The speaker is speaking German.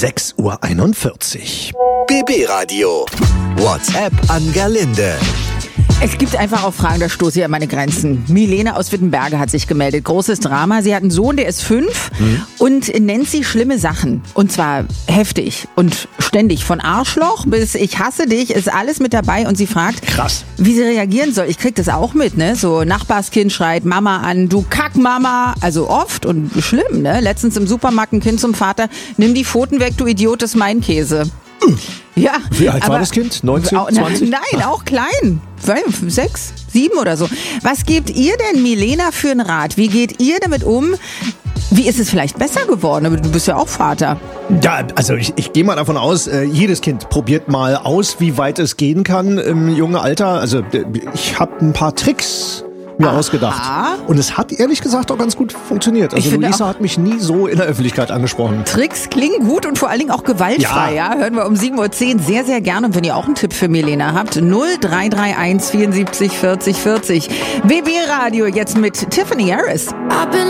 6:41 Uhr. BB Radio. WhatsApp an Gerlinde. Es gibt einfach auch Fragen, da stoße ich an meine Grenzen. Milena aus Wittenberge hat sich gemeldet. Großes Drama. Sie hat einen Sohn, der ist 5 und nennt sie schlimme Sachen. Und zwar heftig und ständig. Von Arschloch bis ich hasse dich ist alles mit dabei. Und sie fragt, Krass. wie sie reagieren soll. Ich krieg das auch mit, ne? So Nachbarskind schreit Mama an, du Kackmama. Also oft und schlimm, ne? Letztens im Supermarkt ein Kind zum Vater, nimm die Pfoten weg, du Idiot, das ist mein Käse. Ja, Wie alt war das Kind? 19, 20? Nein, auch klein. 5, 6, 7 oder so. Was gebt ihr denn, Milena, für einen Rat? Wie geht ihr damit um? Wie ist es vielleicht besser geworden? Aber du bist ja auch Vater. Ja, also ich gehe mal davon aus, jedes Kind probiert mal aus, wie weit es gehen kann im jungen Alter. Also ich habe ein paar Tricks mir ausgedacht. Und es hat ehrlich gesagt auch ganz gut funktioniert. Also Luisa hat mich nie so in der Öffentlichkeit angesprochen. Tricks klingen gut und vor allen Dingen auch gewaltfrei. Ja. Hören wir um 7:10 Uhr sehr, sehr gerne. Und wenn ihr auch einen Tipp für Milena habt, 0331 74 40 40. BB Radio jetzt mit Tiffany Harris.